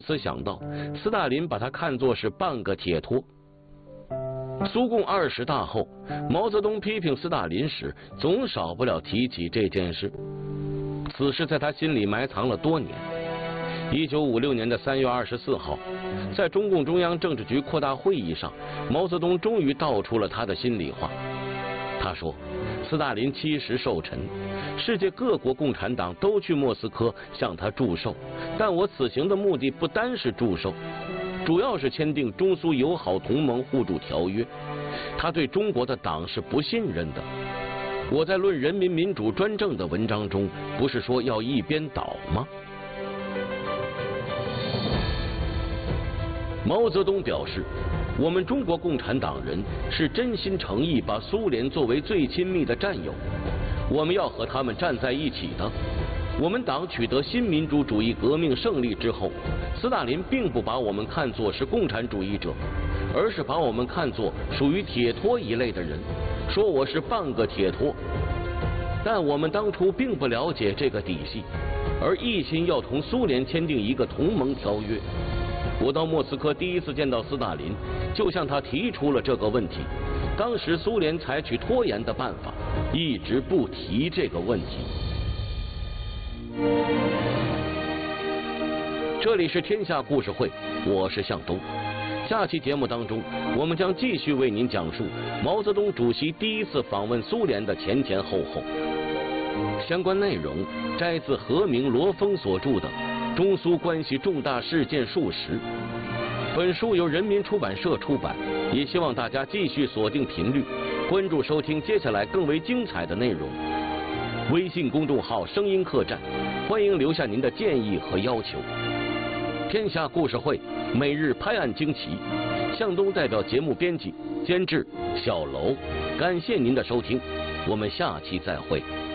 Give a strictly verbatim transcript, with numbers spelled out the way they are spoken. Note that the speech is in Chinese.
此想到，斯大林把他看作是半个铁托。苏共二十大后，毛泽东批评斯大林时，总少不了提起这件事。此事在他心里埋藏了多年。一九五六年的三月二十四号，在中共中央政治局扩大会议上，毛泽东终于道出了他的心里话。他说，斯大林七十寿辰，世界各国共产党都去莫斯科向他祝寿，但我此行的目的不单是祝寿，主要是签订中苏友好同盟互助条约。他对中国的党是不信任的。我在论人民民主专政的文章中，不是说要一边倒吗？毛泽东表示，我们中国共产党人是真心诚意把苏联作为最亲密的战友，我们要和他们站在一起的。我们党取得新民主主义革命胜利之后，斯大林并不把我们看作是共产主义者，而是把我们看作属于铁托一类的人，说我是半个铁托。但我们当初并不了解这个底细，而一心要同苏联签订一个同盟条约。我到莫斯科第一次见到斯大林，就向他提出了这个问题。当时苏联采取拖延的办法，一直不提这个问题。这里是天下故事会，我是向东。下期节目当中，我们将继续为您讲述毛泽东主席第一次访问苏联的前前后后。相关内容摘自何明、罗峰所著的《中苏关系重大事件数十》。本书由人民出版社出版，也希望大家继续锁定频率，关注收听接下来更为精彩的内容。微信公众号声音客栈，欢迎留下您的建议和要求。天下故事会每日拍案惊奇，向东代表节目编辑监制小楼，感谢您的收听，我们下期再会。